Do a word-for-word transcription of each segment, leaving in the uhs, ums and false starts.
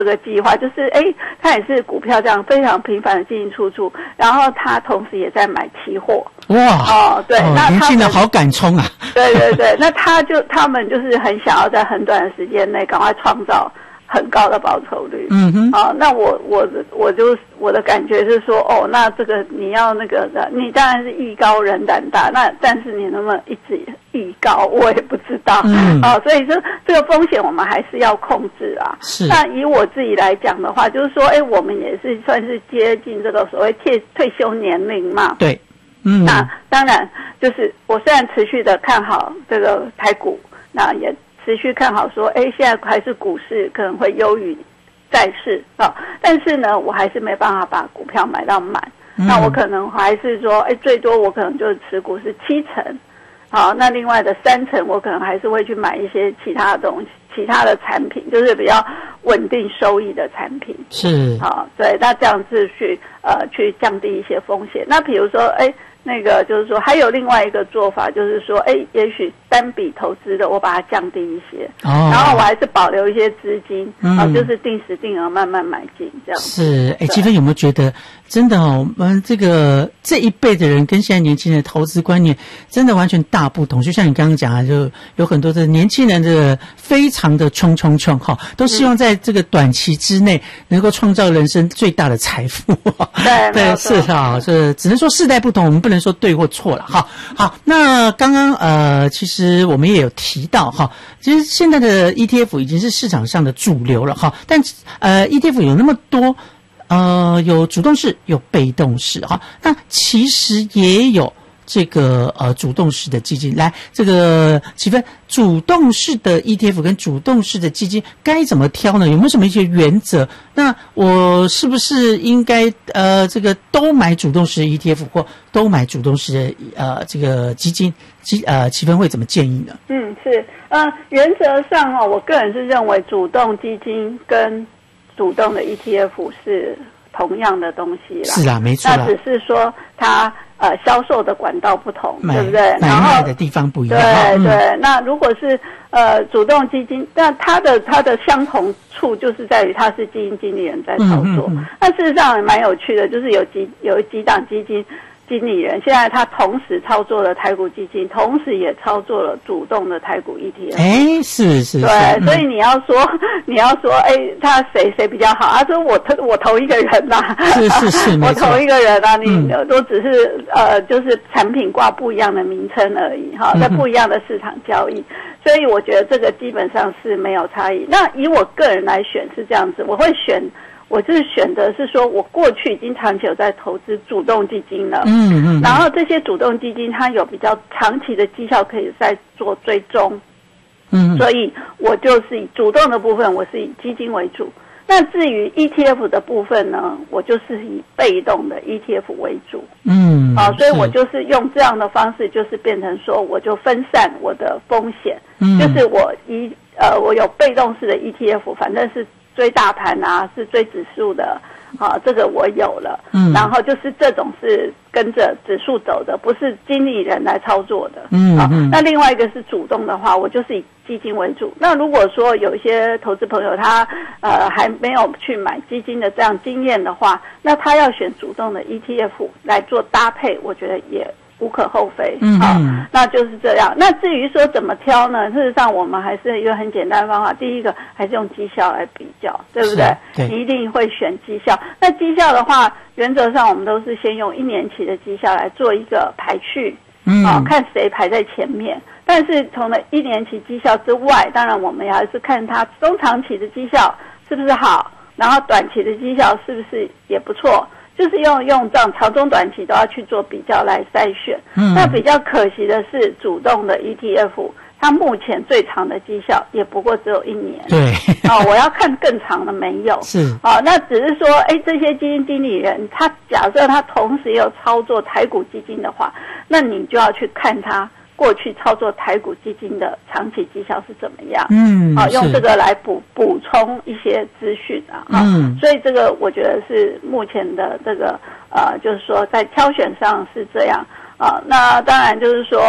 这个计划，就是哎，他也是股票这样非常频繁的进进出出，然后他同时也在买期货。 哇哦，对， 哦、 那年轻人好敢冲啊！ 对对对，那他就他们就是很想要在很短的时间内赶快创造很高的报酬率。 嗯哼。 啊，那我我我就我的感觉是说，哦，那这个你要那个的，你当然是艺高人胆大，那但是你能不能一直艺高，我也不知道。嗯。啊，所以说这个风险我们还是要控制啊。 是。 那以我自己来讲的话，就是说，哎，我们也是算是接近这个所谓退退休年龄嘛。 对。嗯。 那当然就是我虽然持续的看好这个台股，那也持续看好说，哎，现在还是股市可能会优于债市啊，但是呢，我还是没办法把股票买到满。嗯、那我可能还是说，哎，最多我可能就是持股是七成，好，那另外的三成我可能还是会去买一些其他的东西。其他的产品就是比较稳定收益的产品， 是好，对，那这样子去呃去降低一些风险。那比如说，哎，那个就是说，还有另外一个做法，就是说，哎，也许单笔投资的我把它降低一些，哦，然后我还是保留一些资金，嗯，啊，就是定时定额慢慢买进这样。 是，哎，积芬有没有觉得真的哦，我们这个这一辈的人跟现在年轻人的投资观念真的完全大不同？就像你刚刚讲的，就有很多的年轻人这个非常的冲冲冲哈，都希望在这个短期之内能够创造人生最大的财富。 对对，是哈，这只能说世代不同，我们不能说对或错了哈。好，那刚刚呃，其实我们也有提到哈，其实现在的 E T F 已经是市场上的主流了哈，但呃 E T F 有那么多。呃，有主动式，有被动式哈。那其实也有这个呃主动式的基金。来，这个积芬，主动式的 E T F 跟主动式的基金该怎么挑呢？有没有什么一些原则？那我是不是应该呃这个都买主动式的 E T F 或都买主动式的呃这个基金？基呃积芬会怎么建议呢？ 嗯，是呃原则上哈，我个人是认为主动基金跟主动的 E T F 是同样的东西啦， 是啊，没错啦。 那只是说它呃销售的管道不同，对不对？ 买卖的地方不一样。 对对、嗯。那如果是呃主动基金，那它的它的相同处就是在于它是基金经理人在操作。嗯嗯嗯那事实上也蛮有趣的，就是有几有几档基金。经理人现在他同时操作了台股基金，同时也操作了主动的台股 E T F。 哎，是是。 对，嗯、所以你要说你要说，哎，他谁谁比较好？他说我我同一个人呐、啊， 是是是， 我同一个人啊，你、嗯、都只是呃，就是产品挂不一样的名称而已哈，在不一样的市场交易，所以我觉得这个基本上是没有差异。那以我个人来选是这样子，我会选。我就是选择是说，我过去已经长期有在投资主动基金了，嗯嗯，然后这些主动基金它有比较长期的绩效可以在做追踪，嗯，所以我就是以主动的部分，我是以基金为主。那至于 E T F 的部分呢，我就是以被动的 E T F 为主，嗯，啊，所以我就是用这样的方式，就是变成说，我就分散我的风险，嗯，就是我一呃，我有被动式的 E T F， 反正是。追大盘啊，是追指数的，啊，这个我有了，嗯，然后就是这种是跟着指数走的，不是经理人来操作的，嗯啊，那另外一个是主动的话，我就是以基金为主。那如果说有一些投资朋友他呃还没有去买基金的这样经验的话，那他要选主动的 E T F 来做搭配，我觉得也无可厚非，嗯，好，那就是这样。那至于说怎么挑呢？事实上，我们还是一个很简单的方法。第一个还是用绩效来比较，对不对？对，你一定会选绩效。那绩效的话，原则上我们都是先用一年期的绩效来做一个排序，嗯，啊，看谁排在前面。但是从了一年期绩效之外，当然我们也还是看它中长期的绩效是不是好，然后短期的绩效是不是也不错。就是用用这样长中短期都要去做比较来筛选，嗯，那比较可惜的是主动的 E T F， 它目前最长的绩效也不过只有一年， 对， 哦，我要看更长的没有， 是， 哦，那只是说，哎，这些基金经理人，他假设他同时也有操作台股基金的话，那你就要去看他过去操作台股基金的长期绩效是怎么样？嗯，好、啊，用这个来补补充一些资讯啊，嗯，所以这个我觉得是目前的这个呃，就是说在挑选上是这样啊。那当然就是说，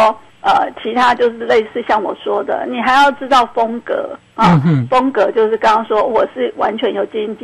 呃，其他就是类似像我说的，你还要知道风格啊， 嗯、 风格就是刚刚说我是完全有基金